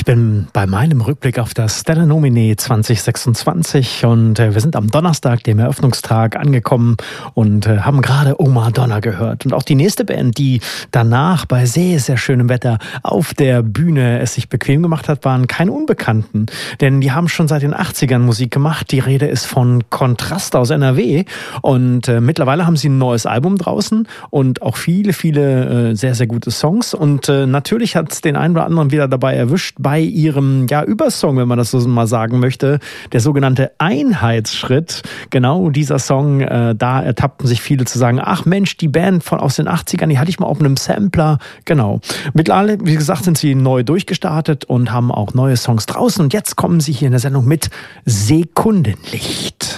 Ich bin bei meinem Rückblick auf das Stellar Nomine 2026 und wir sind am Donnerstag, dem Eröffnungstag, angekommen und haben gerade Oh Madonna gehört. Und auch die nächste Band, die danach bei sehr, sehr schönem Wetter auf der Bühne es sich bequem gemacht hat, waren keine Unbekannten. Denn die haben schon seit den 80ern Musik gemacht. Die Rede ist von Kontrast aus NRW und mittlerweile haben sie ein neues Album draußen und auch viele, viele sehr, sehr gute Songs. Und natürlich hat es den einen oder anderen wieder dabei erwischt bei ihrem Übersong, wenn man das so mal sagen möchte, der sogenannte Einheitsschritt. Genau dieser Song, da ertappten sich viele zu sagen, ach Mensch, die Band aus den 80ern, die hatte ich mal auf einem Sampler. Genau. Mittlerweile, wie gesagt, sind sie neu durchgestartet und haben auch neue Songs draußen. Und jetzt kommen sie hier in der Sendung mit Sekundenlicht.